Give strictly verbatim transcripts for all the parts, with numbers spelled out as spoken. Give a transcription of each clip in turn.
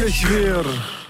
ich schwör.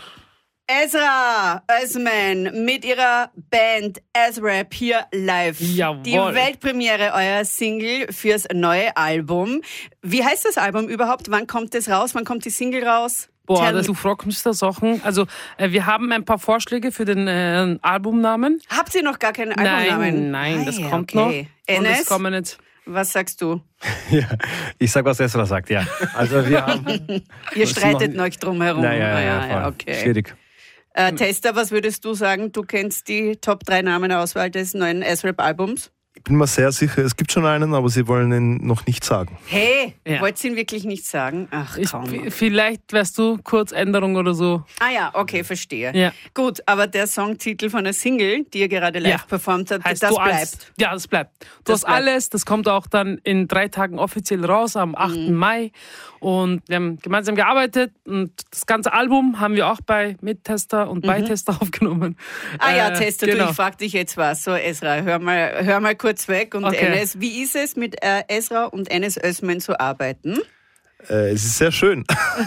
Ezra Özmen mit ihrer Band Ezrap hier live. Jawohl. Die Weltpremiere eurer Single fürs neue Album. Wie heißt das Album überhaupt? Wann kommt es raus? Wann kommt die Single raus? Boah, Tell das, du fragst mich da Sachen. Also, äh, wir haben ein paar Vorschläge für den äh, Albumnamen. Habt ihr noch gar keinen Albumnamen? Nein, nein, das Ah, kommt okay. noch. Und Enes, das kommen jetzt. was sagst du? Ja, ich sag, was Ezra sagt, ja. Also wir haben... Ihr streitet noch- euch drum herum. Naja, Ah, ja, ja, voll. okay. Schwierig. Äh, Tester, was würdest du sagen? Du kennst die Top drei Namen-Auswahl des neuen Ezrap-Albums? Ich bin mir sehr sicher, es gibt schon einen, aber sie wollen ihn noch nicht sagen. Hey, Ja. wollt's ihn wirklich nicht sagen? Ach, Ich, komm. v- vielleicht wärst du kurz Änderung oder so. Ah ja, okay, verstehe. Ja. Gut, aber der Songtitel von der Single, die ihr gerade live Ja. performt habt, Heißt, das du bleibt. Als, ja, das bleibt. Du Das hast bleibt. alles, das kommt auch dann in drei Tagen offiziell raus, am achten Mhm. Mai. Und wir haben gemeinsam gearbeitet und das ganze Album haben wir auch bei Mittester und bei Tester aufgenommen. Mhm. Ah ja, Äh, Tester, genau. du, ich frag dich jetzt was. So, Esra, hör mal, hör mal kurz weg. Und Okay. Enes, wie ist es, mit äh, Esra und Enes Özmen zu arbeiten? Äh, es ist sehr schön.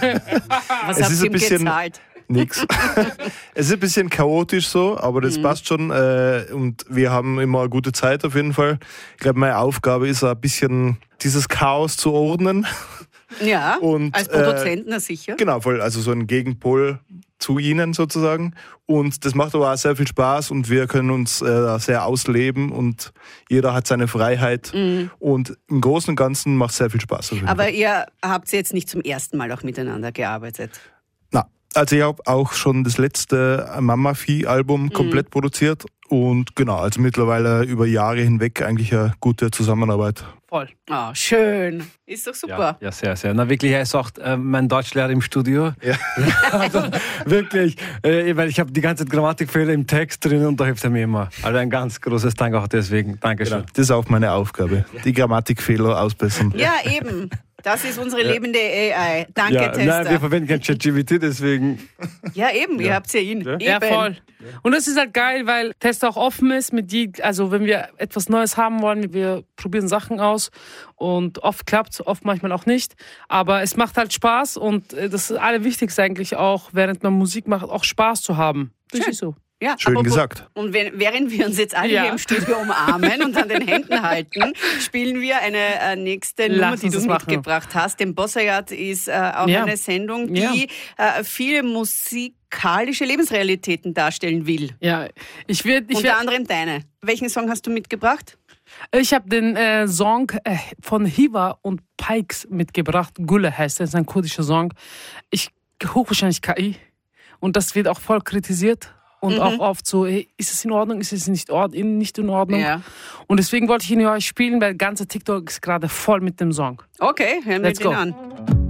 Was Es habt ist ihr ein ihm bisschen- gezahlt? Nix. Es ist ein bisschen chaotisch so, aber das Mhm. passt schon. Äh, und wir haben immer eine gute Zeit auf jeden Fall. Ich glaube, meine Aufgabe ist ein bisschen dieses Chaos zu ordnen. Ja, Und, als äh, Produzent, na sicher. Genau, voll. Also so ein Gegenpol zu ihnen sozusagen. Und das macht aber auch sehr viel Spaß und wir können uns äh, sehr ausleben und jeder hat seine Freiheit. Und im Großen und Ganzen macht es sehr viel Spaß. auf jeden Aber Fall. ihr habt jetzt nicht zum ersten Mal auch miteinander gearbeitet. Na, also ich habe auch schon das letzte Mama-Vieh-Album komplett produziert und genau, also mittlerweile über Jahre hinweg eigentlich eine gute Zusammenarbeit. Voll. Oh, schön. Ist doch super. Ja, ja, sehr, sehr. Na wirklich, er ist auch äh, mein Deutschlehrer im Studio. Ja. Also wirklich, äh, weil ich habe die ganze Grammatikfehler im Text drin und da hilft er mir immer. Also ein ganz großes Dank auch deswegen. Dankeschön. Genau. Das ist auch meine Aufgabe, die Grammatikfehler ausbessern. Ja, eben. Das ist unsere lebende A I. Danke, Ja, Tester. nein, wir verwenden kein ChatGPT, deswegen. Ja, eben, ihr habt ja ihn. Eben. Ja, voll. Und das ist halt geil, weil Tester auch offen ist mit die, also wenn wir etwas Neues haben wollen, wir probieren Sachen aus und oft klappt es, oft manchmal auch nicht, aber es macht halt Spaß und äh, das ist Allerwichtigste eigentlich auch, während man Musik macht, auch Spaß zu haben. Das Schön. ist so. Ja, Schön apropos- gesagt. Und wenn, während wir uns jetzt alle Ja. hier im Studio umarmen und an den Händen halten, spielen wir eine äh, nächste Nummer, Lass die uns du das machen. mitgebracht hast. Dem Bossayat ist äh, auch Ja. eine Sendung, Ja. die äh, viele musikalische Lebensrealitäten darstellen will. Ja, ich werde, ich Unter werd, anderem deine. Welchen Song hast du mitgebracht? ich habe den äh, Song äh, von Hiva und Pikes mitgebracht. Gülle heißt er, ist ein kurdischer Song. Ich hochwahrscheinlich K I und das wird auch voll kritisiert. Und Mhm. auch oft so, hey, ist es in Ordnung, ist es nicht, ord nicht in Ordnung? Ja. Und deswegen wollte ich ihn für euch spielen, weil ganze TikTok ist gerade voll mit dem Song. Okay, hören wir Let's den go. an.